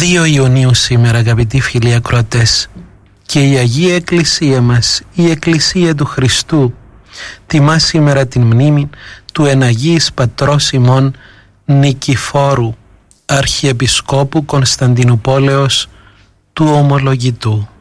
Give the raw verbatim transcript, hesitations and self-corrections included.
δύο Ιουνίου σήμερα, αγαπητοί φίλοι ακροατές, και η Αγία Εκκλησία μας, η Εκκλησία του Χριστού, τιμά σήμερα την μνήμη του εναγίης πατρός ημών Νικηφόρου, Αρχιεπισκόπου Κωνσταντινουπόλεως του Ομολογητού.